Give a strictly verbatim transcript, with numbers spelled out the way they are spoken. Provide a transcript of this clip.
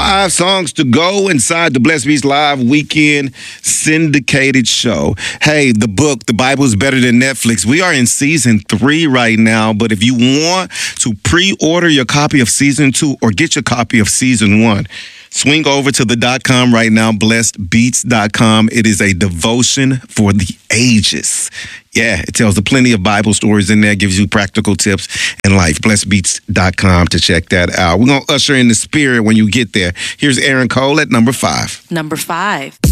Five songs to go inside the Blessed Beats Live Weekend syndicated show. Hey, the book, The Bible is Better Than Netflix. We are in season three right now, but if you want to pre-order your copy of season two or get your copy of season one, swing over to the dot com right now, blessed beats dot com. It is a devotion for the ages. Yeah, it tells you plenty of Bible stories in there, gives you practical tips in life. blessed beats dot com to check that out. We're going to usher in the spirit when you get there. Here's Aaron Cole at number five. Number five.